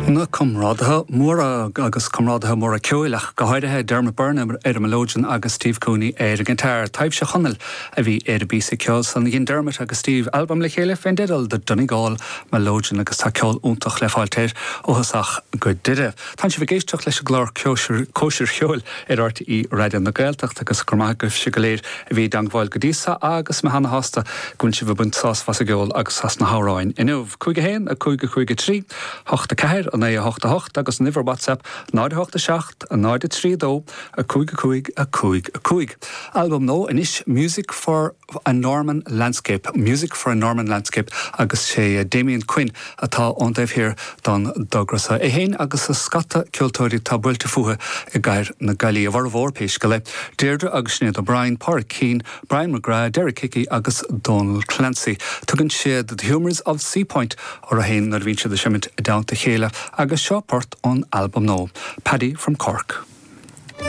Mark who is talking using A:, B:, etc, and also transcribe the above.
A: Na comrádatha móra agus comrádatha móra ceoilech go háirithe Dermot Byrne Melodian agus Steve Cooney an gitair taobh se chonneil a bhí bísa ceol san gin Dermot agus Steve album le chéile féin didal de Donegal Melodian agus tá ceol úntach le fáiltéir óhasach go duire. Tá si bhgéisteach leis glár cóisiir cheol ort í radio na Gaeltacht agus chumagah si go léir a bhí dangháil go dísa agus me hanna hásta gún si bh buntás fas a geol agus has na háráin. Inmh chuige héin a chuige trí, hochta ceir an é 8 agus niver WhatsApp 987 a 932 a chuig. Album nó inis Music for a Norman Landscape. Music for a Norman Landscape agus sé Damien Quinn atá ondéibh hir don Dougrasa. É héin agus a scata ceoltóirí tá builte fuatha I gaiir na Gailí a bhar bhórpéis go le. Deirdre agus snéad O'Brien, Pádraig Keane, Brian McGrath, Derek Hickey agus Donald Clancy. Tugann siad The Humours of Sea Point or a héin nar víse de siimiid down to chéile agus seo part on album no. Paddy from Cork.